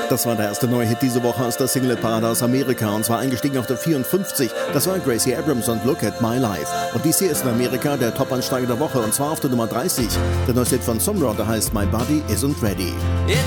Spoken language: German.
Das war der erste neue Hit diese Woche aus der Single-Parade aus Amerika und zwar eingestiegen auf der 54. Das war Gracie Abrams und Look at My Life. Und dies hier ist in Amerika der Top-Ansteiger der Woche und zwar auf der Nummer 30. Der neue Hit von Sumrock, der heißt My Body Isn't Ready. It's